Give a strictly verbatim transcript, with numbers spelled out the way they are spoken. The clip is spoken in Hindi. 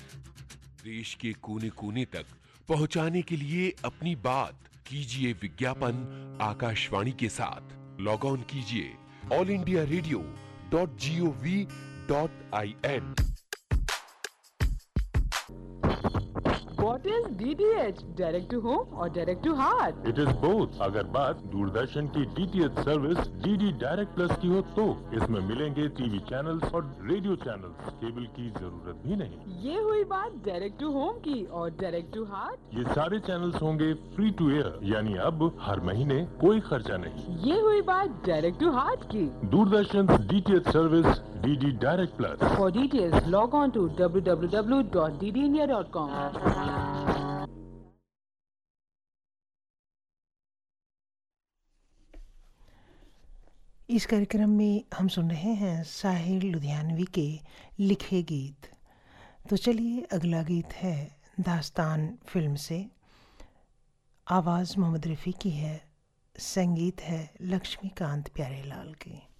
देश के कोने कोने तक पहुंचाने के लिए अपनी बात कीजिए विज्ञापन आकाशवाणी के साथ। लॉग ऑन कीजिए all India radio dot G O V dot I N. What is D T H? Direct to home or direct to heart? It is both। अगर बात दूरदर्शन की D T H service D D direct plus की हो तो इसमें मिलेंगे टीवी चैनल्स और रेडियो चैनल्स। केबल की जरूरत भी नहीं। ये हुई बात डायरेक्ट टू होम की। और डायरेक्ट टू हार्ट? ये सारे चैनल्स होंगे फ्री टू एयर, यानी अब हर महीने कोई खर्चा नहीं। ये हुई बात डायरेक्ट टू हार्ट की। Doordarshan D T H service D D direct plus. For details, log on to w w w dot d d india dot com. इस कार्यक्रम में हम सुन रहे हैं साहिर लुधियानवी के लिखे गीत। तो चलिए अगला गीत है दास्तान फिल्म से। आवाज़ मोहम्मद रफ़ी की है, संगीत है लक्ष्मीकांत प्यारेलाल की।